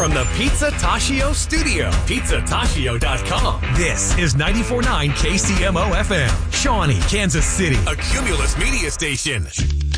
from the Pizza Tashio studio. PizzaTashio.com. This is 94.9 KCMO FM, Shawnee, Kansas City. A Cumulus media station.